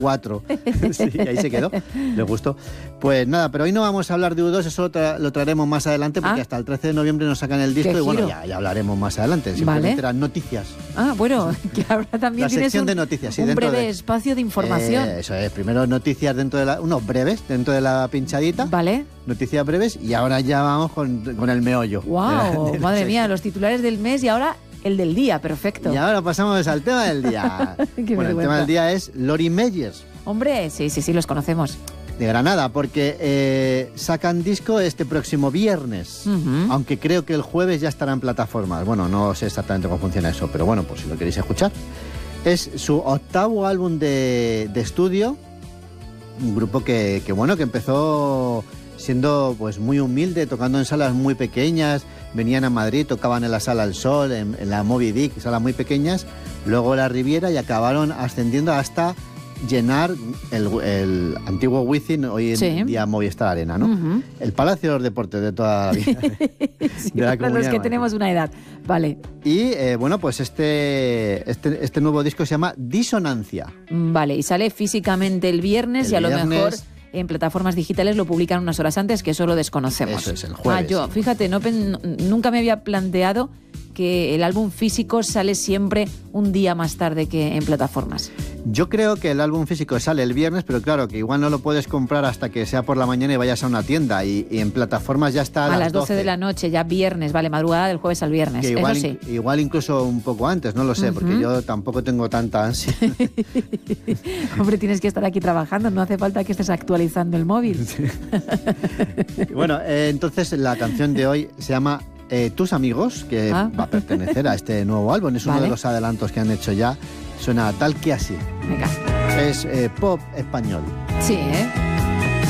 4. Sí, ahí se quedó. Le gustó. Pues nada, pero hoy no vamos a hablar de U2, eso lo traeremos más adelante, porque hasta el 13 de noviembre nos sacan el disco y bueno, ya hablaremos más adelante. Simplemente eran noticias. Bueno, que ahora también tienes de noticias, sí, un breve espacio de información. Eso es, primero noticias unos breves dentro de la pinchadita. Vale. Noticias breves y ahora ya vamos con el meollo. ¡Wow! Madre mía, los titulares del mes y ahora el del día, perfecto. Y ahora pasamos al tema del día. Bueno, el tema del día es Lori Meyers. Hombre, sí, los conocemos. De Granada, porque sacan disco este próximo viernes, aunque creo que el jueves ya estará en plataformas. Bueno, no sé exactamente cómo funciona eso, pero bueno, pues si lo queréis escuchar. Es su octavo álbum de estudio, un grupo que empezó siendo pues muy humilde, tocando en salas muy pequeñas. Venían a Madrid, tocaban en la Sala El Sol, en la Moby Dick, salas muy pequeñas, luego la Riviera y acabaron ascendiendo hasta llenar el antiguo Wizzing, hoy en día Movistar Arena, ¿no? El Palacio de los Deportes de toda la vida. De la para los que tenemos una edad, vale. Y bueno, pues este nuevo disco se llama Disonancia. Vale, y sale físicamente el viernes y a lo mejor en plataformas digitales lo publican unas horas antes, que eso lo desconocemos. Eso es, el jueves. Fíjate, nunca me había planteado que el álbum físico sale siempre un día más tarde que en plataformas. Yo creo que el álbum físico sale el viernes, pero claro, que igual no lo puedes comprar hasta que sea por la mañana y vayas a una tienda, y en plataformas ya está a las 12 de la noche, ya viernes, vale, madrugada del jueves al viernes, que igual, eso sí. Igual incluso un poco antes, no lo sé, porque yo tampoco tengo tanta ansia. Hombre, tienes que estar aquí trabajando, no hace falta que estés actualizando el móvil. Sí. Bueno, entonces la canción de hoy se llama Tus Amigos, que va a pertenecer a este nuevo álbum, es uno de los adelantos que han hecho ya. Suena tal que así. Venga. Es pop español. Sí, ¿eh?